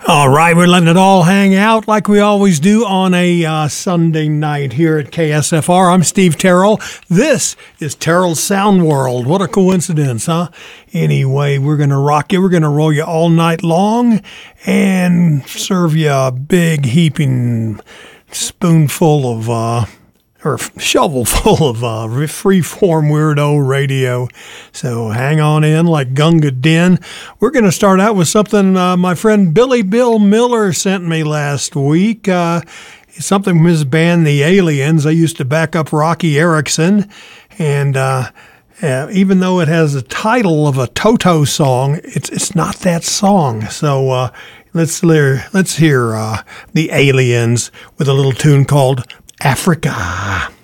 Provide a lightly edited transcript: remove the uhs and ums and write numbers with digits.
All right, we're letting it all hang out like we always do on a Sunday night here at KSFR. I'm Steve Terrell. This is Terrell's Sound World. What a coincidence, huh? Anyway, we're going to rock you. We're going to roll you all night long and serve you a big heaping spoonful of or shovel full of freeform weirdo radio. So hang on in like Gunga Din. We're going to start out with something my friend Billy Bill Miller sent me last week. It's something from his band, The Aliens. I used to back up Rocky Erickson. And even though it has the title of a Toto song, it's not that song. So let's hear The Aliens with a little tune called Africa.